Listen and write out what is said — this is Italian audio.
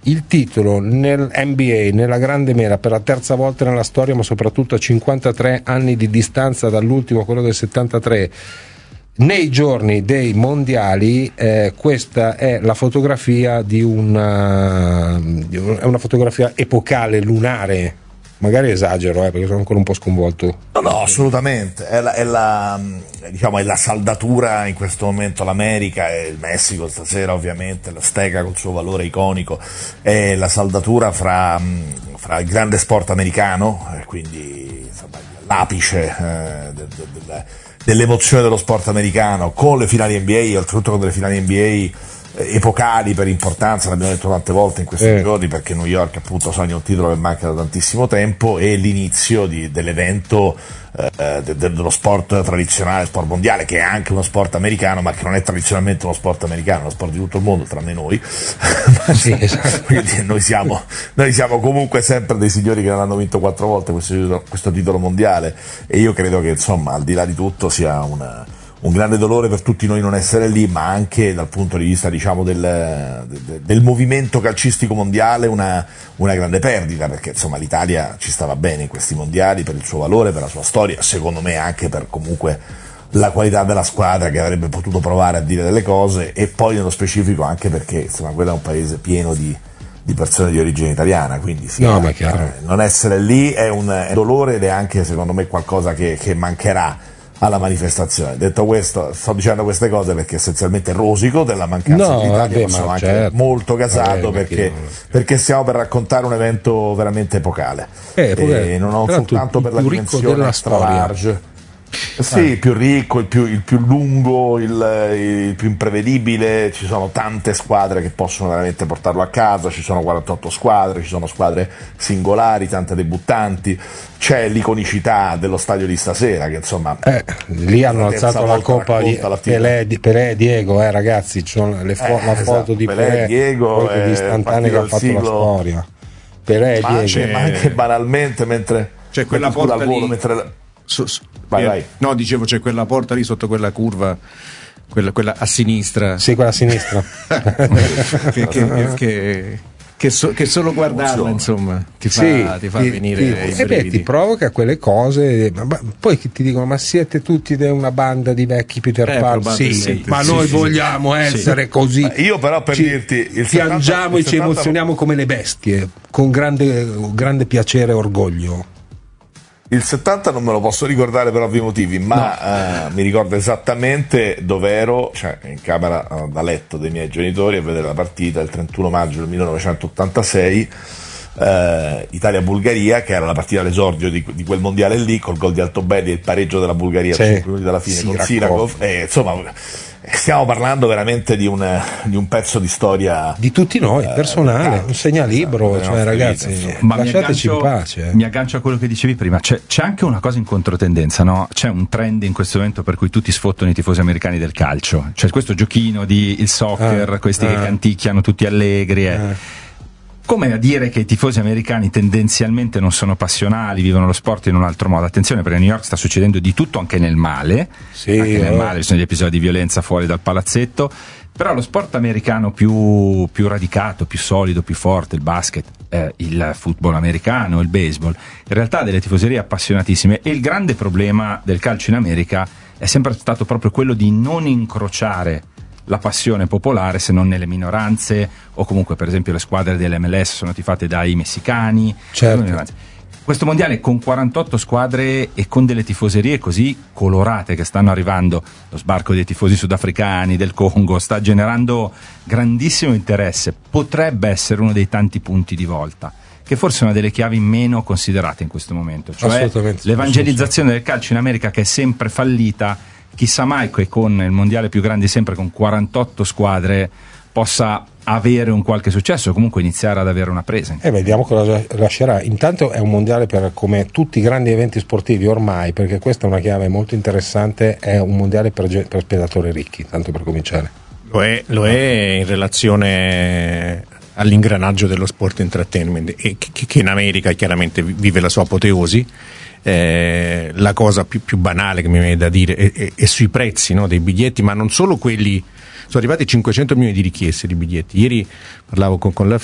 il titolo nel NBA, nella grande mela, per la terza volta nella storia, ma soprattutto a 53 anni di distanza dall'ultimo, quello del 73, nei giorni dei mondiali. Questa è la fotografia è una fotografia epocale, lunare. Magari esagero, perché sono ancora un po' sconvolto. No, assolutamente. È la saldatura in questo momento. L'America e il Messico stasera, ovviamente, l'Azteca col suo valore iconico, è la saldatura fra il grande sport americano, quindi insomma, l'apice dell'emozione dello sport americano, con le finali NBA, oltretutto con delle finali NBA epocali per importanza, l'abbiamo detto tante volte in questi giorni, perché New York appunto sogna un titolo che manca da tantissimo tempo, e l'inizio dell'evento dello sport tradizionale, sport mondiale, che è anche uno sport americano, ma che non è tradizionalmente uno sport americano, è uno sport di tutto il mondo tranne noi. Sì, esatto. Quindi noi siamo comunque sempre dei signori che non hanno vinto 4 volte questo titolo mondiale, e io credo che insomma, al di là di tutto, sia un grande dolore per tutti noi non essere lì, ma anche dal punto di vista, diciamo, del movimento calcistico mondiale una grande perdita, perché insomma l'Italia ci stava bene in questi mondiali per il suo valore, per la sua storia, secondo me anche per comunque la qualità della squadra, che avrebbe potuto provare a dire delle cose, e poi nello specifico anche perché insomma quello è un paese pieno di persone di origine italiana, quindi non essere lì è un dolore, ed è anche secondo me qualcosa che mancherà alla manifestazione. Detto questo, sto dicendo queste cose perché essenzialmente rosico della mancanza dell'Italia, ma sono anche molto gasato perché stiamo per raccontare un evento veramente epocale, e non soltanto per la dimensione extra large. Sì, più ricco, il più lungo, il più imprevedibile. Ci sono tante squadre che possono veramente portarlo a casa, ci sono 48 squadre, ci sono squadre singolari, tante debuttanti, c'è l'iconicità dello stadio di stasera, che insomma lì hanno alzato la coppa di Pelé e Diego, ragazzi, c'è la foto di Pelé, Diego, di istantanea che ha fatto la storia. Pelé e Diego, ma anche banalmente mentre c'è quella porta lì, vai. No, dicevo, c'è quella porta lì sotto quella curva, quella a sinistra. Sì, quella a sinistra. che solo guardarla, insomma, ti fa venire i brividi. Ti provoca quelle cose, ma poi ti dicono: ma siete tutti una banda di vecchi Peter Pan? Ma noi vogliamo essere così. Io però, per dirti, piangiamo e ci emozioniamo come le bestie, con grande piacere e orgoglio. Il 70 non me lo posso ricordare per ovvi motivi, ma mi ricordo esattamente dove ero, cioè in camera da letto dei miei genitori, a vedere la partita il 31 maggio del 1986, Italia-Bulgaria, che era la partita all'esordio di quel mondiale lì, col gol di Altobelli e il pareggio della Bulgaria a 5 minuti dalla fine con Sirakov, e insomma stiamo parlando veramente di un pezzo di storia di tutti noi, personale, un segnalibro, ragazzi, ma lasciateci in pace. Mi aggancio a quello che dicevi prima, c'è anche una cosa in controtendenza, no? C'è un trend in questo momento per cui tutti sfottono i tifosi americani del calcio, c'è questo giochino di il soccer, questi che canticchiano tutti allegri, come a dire che i tifosi americani tendenzialmente non sono passionali, vivono lo sport in un altro modo. Attenzione, perché a New York sta succedendo di tutto, anche nel male. Anche nel male ci sono gli episodi di violenza fuori dal palazzetto. Però lo sport americano più radicato, più solido, più forte, il basket, il football americano, il baseball, in realtà ha delle tifoserie appassionatissime, e il grande problema del calcio in America è sempre stato proprio quello di non incrociare la passione popolare se non nelle minoranze, o comunque per esempio le squadre dell'MLS sono tifate dai messicani. Certo. Questo mondiale con 48 squadre e con delle tifoserie così colorate che stanno arrivando, lo sbarco dei tifosi sudafricani, del Congo, sta generando grandissimo interesse. Potrebbe essere uno dei tanti punti di volta, che forse è una delle chiavi meno considerate in questo momento, cioè l'evangelizzazione del calcio in America, che è sempre fallita. Chissà mai che con il mondiale più grande sempre, con 48 squadre, possa avere un qualche successo, o comunque iniziare ad avere una presa. Vediamo cosa lascerà. Intanto è un mondiale, come tutti i grandi eventi sportivi ormai, perché questa è una chiave molto interessante, è un mondiale per spettatori ricchi, tanto per cominciare. Lo è in relazione all'ingranaggio dello sport entertainment, e che in America chiaramente vive la sua apoteosi. La cosa più banale che mi viene da dire è sui prezzi, no, dei biglietti, ma non solo quelli. Sono arrivati 500 milioni di richieste di biglietti. Ieri parlavo con la